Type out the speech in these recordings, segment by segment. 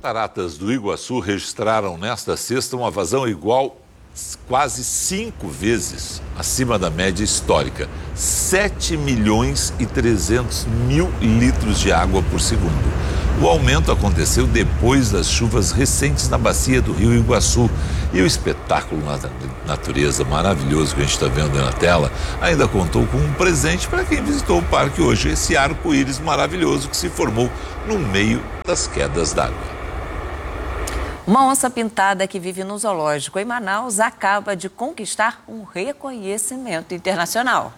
cataratas do Iguaçu registraram nesta sexta uma vazão igual quase 5 vezes acima da média histórica. 7.300.000 litros de água por segundo. O aumento aconteceu depois das chuvas recentes na bacia do Rio Iguaçu. E o espetáculo na natureza maravilhoso que a gente está vendo na tela ainda contou com um presente para quem visitou o parque hoje. Esse arco-íris maravilhoso que se formou no meio das quedas d'água. Uma onça pintada que vive no zoológico em Manaus acaba de conquistar um reconhecimento internacional.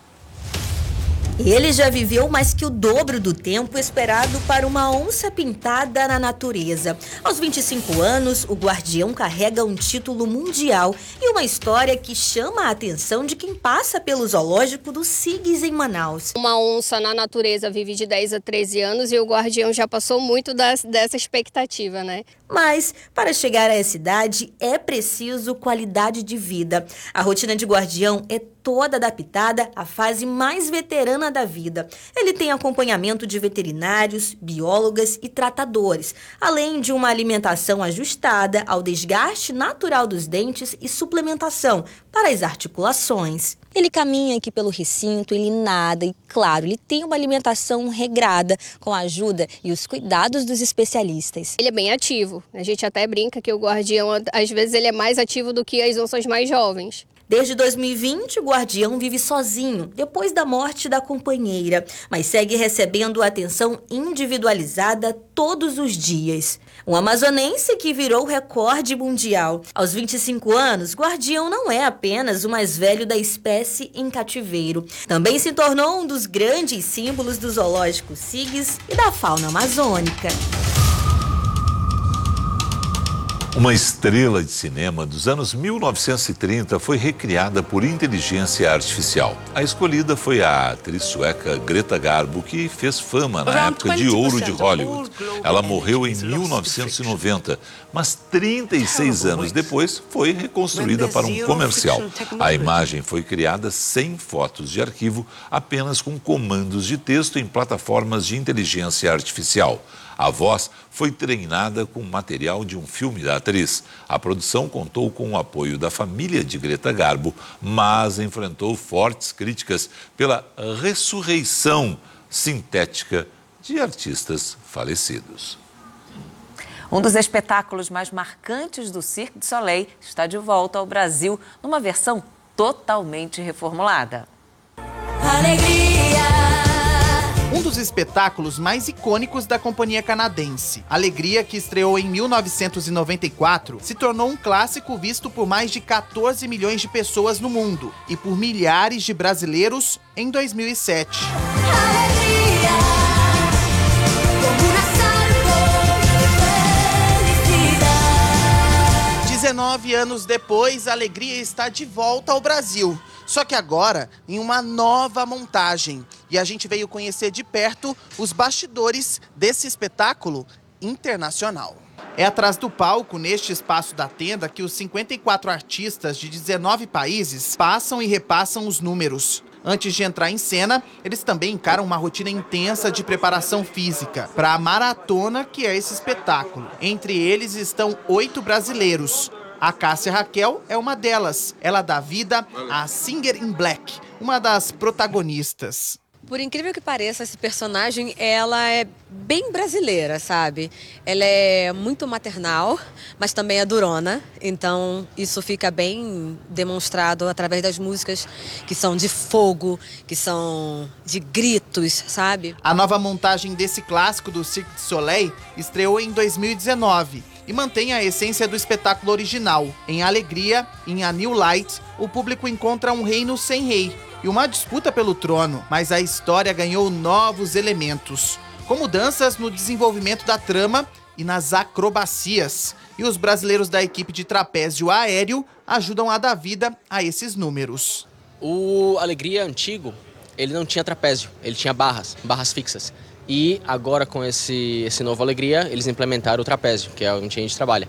Ele já viveu mais que o dobro do tempo esperado para uma onça pintada na natureza. Aos 25 anos, o guardião carrega um título mundial e uma história que chama a atenção de quem passa pelo zoológico do Sigis em Manaus. Uma onça na natureza vive de 10 a 13 anos e o guardião já passou muito dessa expectativa, né? Mas, para chegar a essa idade, é preciso qualidade de vida. A rotina de guardião é toda adaptada à fase mais veterana da vida. Ele tem acompanhamento de veterinários, biólogas e tratadores, além de uma alimentação ajustada ao desgaste natural dos dentes e suplementação para as articulações. Ele caminha aqui pelo recinto, ele nada e, claro, ele tem uma alimentação regrada com a ajuda e os cuidados dos especialistas. Ele é bem ativo. A gente até brinca que o guardião, às vezes, ele é mais ativo do que as onças mais jovens. Desde 2020, o guardião vive sozinho, depois da morte da companheira, mas segue recebendo atenção individualizada todos os dias. Um amazonense que virou recorde mundial. Aos 25 anos, guardião não é apenas o mais velho da espécie em cativeiro. Também se tornou um dos grandes símbolos do zoológico Sigis e da fauna amazônica. Uma estrela de cinema dos anos 1930 foi recriada por inteligência artificial. A escolhida foi a atriz sueca Greta Garbo, que fez fama na época de ouro de Hollywood. Ela morreu em 1990, mas 36 anos depois foi reconstruída para um comercial. A imagem foi criada sem fotos de arquivo, apenas com comandos de texto em plataformas de inteligência artificial. A voz foi treinada com material de um filme da atriz. A produção contou com o apoio da família de Greta Garbo, mas enfrentou fortes críticas pela ressurreição sintética de artistas falecidos. Um dos espetáculos mais marcantes do Cirque du Soleil está de volta ao Brasil numa versão totalmente reformulada. Alegria! Um dos espetáculos mais icônicos da companhia canadense. Alegria, que estreou em 1994, se tornou um clássico visto por mais de 14 milhões de pessoas no mundo e por milhares de brasileiros em 2007. Alegria, 19 anos depois, a Alegria está de volta ao Brasil. Só que agora em uma nova montagem. E a gente veio conhecer de perto os bastidores desse espetáculo internacional. É atrás do palco, neste espaço da tenda, que os 54 artistas de 19 países passam e repassam os números. Antes de entrar em cena, eles também encaram uma rotina intensa de preparação física para a maratona que é esse espetáculo. Entre eles estão 8 brasileiros. A Cássia Raquel é uma delas. Ela dá vida à Singer in Black, uma das protagonistas. Por incrível que pareça, esse personagem, ela é bem brasileira, sabe? Ela é muito maternal, mas também é durona. Então, isso fica bem demonstrado através das músicas que são de fogo, que são de gritos, sabe? A nova montagem desse clássico do Cirque du Soleil estreou em 2019 e mantém a essência do espetáculo original. Em Alegria, em A New Light, o público encontra um reino sem rei e uma disputa pelo trono, mas a história ganhou novos elementos, com mudanças no desenvolvimento da trama e nas acrobacias. E os brasileiros da equipe de trapézio aéreo ajudam a dar vida a esses números. O Alegria antigo, ele não tinha trapézio, ele tinha barras fixas. E agora com esse novo Alegria, eles implementaram o trapézio, que é onde a gente trabalha.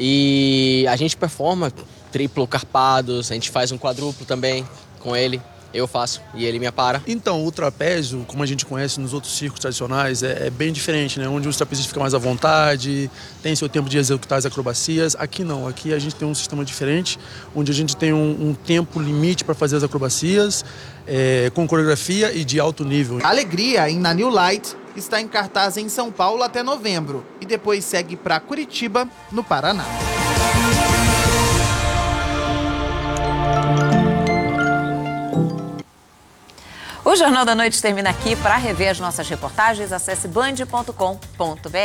E a gente performa triplo carpados, a gente faz um quadruplo também com ele. eu faço e ele me apara. Então, o trapézio, como a gente conhece nos outros circos tradicionais, é bem diferente, né? Onde o trapezista fica mais à vontade, tem seu tempo de executar as acrobacias. Aqui não, aqui a gente tem um sistema diferente, onde a gente tem um tempo limite para fazer as acrobacias, com coreografia e de alto nível. Alegria, em Na New Light, está em cartaz em São Paulo até novembro e depois segue para Curitiba, no Paraná. O Jornal da Noite termina aqui. Para rever as nossas reportagens, acesse band.com.br.